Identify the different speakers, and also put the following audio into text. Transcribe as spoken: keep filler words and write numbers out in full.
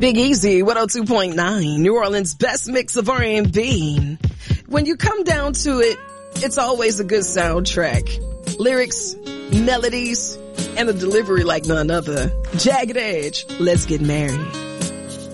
Speaker 1: Big Easy, one oh two point nine, New Orleans' best mix of R and B. When you come down to it, it's always a good soundtrack. Lyrics, melodies, and a delivery like none other. Jagged Edge, let's get married.